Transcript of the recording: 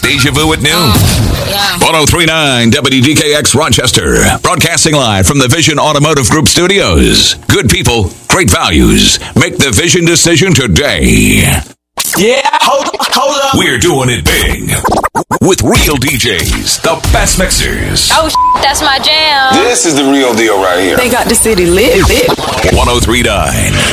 Deja Vu at noon. 1039 WDKX Rochester. Broadcasting live from the Vision Automotive Group studios. Good people, great values. Make the Vision decision today. Yeah, hold up. We're doing it big. With real DJs, the best mixers. Oh, that's my jam. This is the real deal right here. They got the city lit. 1039